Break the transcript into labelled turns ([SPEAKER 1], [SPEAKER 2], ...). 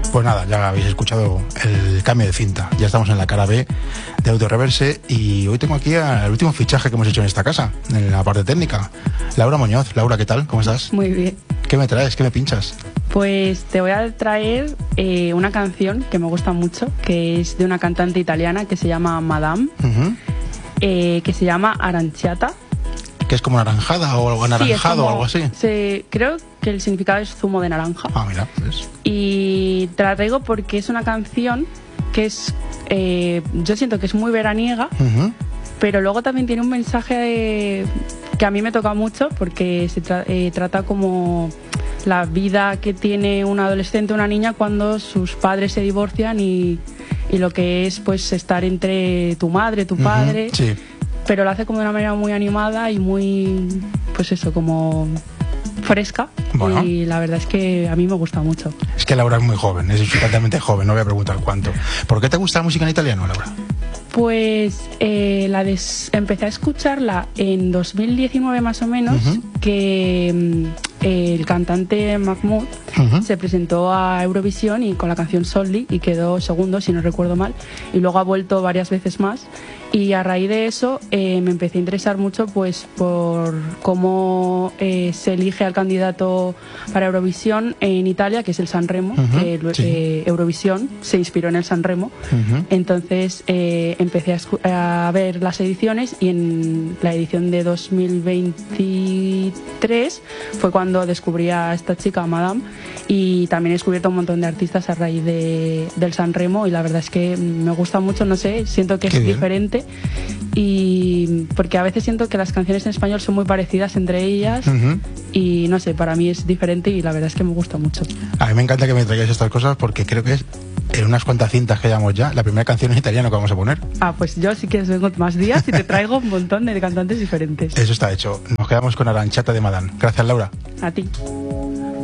[SPEAKER 1] Pues nada, ya habéis escuchado el cambio de cinta. Ya estamos en la cara B de Autoreverse y hoy tengo aquí el último fichaje que hemos hecho en esta casa, en la parte técnica. Laura Muñoz. Laura, ¿qué tal? ¿Cómo estás?
[SPEAKER 2] Muy bien.
[SPEAKER 1] ¿Qué me traes? ¿Qué me pinchas?
[SPEAKER 2] Pues te voy a traer una canción que me gusta mucho, que es de una cantante italiana que se llama Madame, que se llama Aranciata.
[SPEAKER 1] ¿Que es como naranjada o algo anaranjado o algo así?
[SPEAKER 2] Creo que el significado es zumo de naranja.
[SPEAKER 1] Ah, mira, pues.
[SPEAKER 2] Y te la traigo porque es una canción que es, yo siento que es muy veraniega, pero luego también tiene un mensaje que a mí me toca mucho porque se trata como la vida que tiene un adolescente o una niña cuando sus padres se divorcian y lo que es pues estar entre tu madre, tu padre.
[SPEAKER 1] Sí.
[SPEAKER 2] Pero lo hace como de una manera muy animada y muy, pues eso, como fresca. Bueno. Y la verdad es que a mí me gusta mucho.
[SPEAKER 1] Es que Laura es muy joven, es infinitamente joven, no voy a preguntar cuánto. ¿Por qué te gusta la música en italiano, Laura?
[SPEAKER 2] Pues empecé a escucharla en 2019 más o menos, que el cantante Mahmood se presentó a Eurovisión y con la canción Soldi y quedó segundo, si no recuerdo mal, y luego ha vuelto varias veces más. Y a raíz de eso me empecé a interesar mucho pues por cómo se elige al candidato para Eurovisión en Italia, que es el Sanremo, que Eurovisión se inspiró en el Sanremo. Entonces empecé a ver las ediciones y en la edición de 2023 fue cuando descubrí a esta chica, Madame, y también he descubierto un montón de artistas a raíz del Sanremo y la verdad es que me gusta mucho, no sé, siento que es diferente. Y porque a veces siento que las canciones en español son muy parecidas entre ellas y no sé, para mí es diferente y la verdad es que me gusta mucho.
[SPEAKER 1] A mí me encanta que me traigáis estas cosas porque creo que es en unas cuantas cintas que llevamos ya la primera canción en italiano que vamos a poner.
[SPEAKER 2] Ah, pues yo sí que vengo más días y te traigo un montón de cantantes diferentes.
[SPEAKER 1] Eso está hecho. Nos quedamos con Aranciata de Madame. Gracias, Laura.
[SPEAKER 2] A ti.